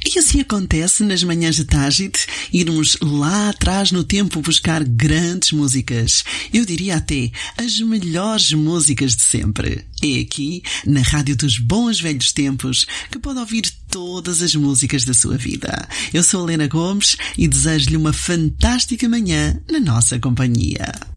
E assim acontece nas manhãs de Tágite, irmos lá atrás no tempo buscar grandes músicas. Eu diria até as melhores músicas de sempre. É aqui, na Rádio dos Bons Velhos Tempos, que pode ouvir todas as músicas da sua vida. Eu sou Helena Gomes e desejo-lhe uma fantástica manhã na nossa companhia.